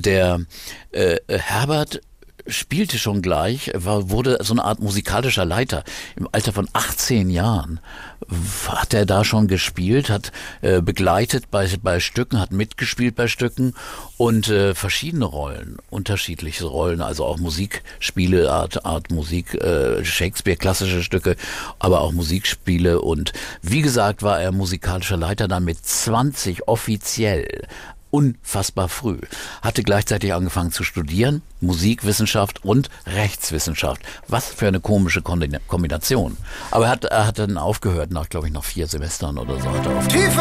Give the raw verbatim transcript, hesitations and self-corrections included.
der äh, Herbert spielte schon gleich, war, wurde so eine Art musikalischer Leiter. Im Alter von achtzehn Jahren hat er da schon gespielt, hat äh, begleitet bei, bei Stücken, hat mitgespielt bei Stücken und äh, verschiedene Rollen, unterschiedliche Rollen, also auch Musikspiele, Art, Art Musik, äh, Shakespeare, klassische Stücke, aber auch Musikspiele. Und wie gesagt, war er musikalischer Leiter dann mit zwanzig offiziell. Unfassbar früh. Hatte gleichzeitig angefangen zu studieren, Musikwissenschaft und Rechtswissenschaft. Was für eine komische Kombination. Aber er hat, er hat dann aufgehört, nach, glaube ich, nach vier Semestern oder so. Hat er aufgehört.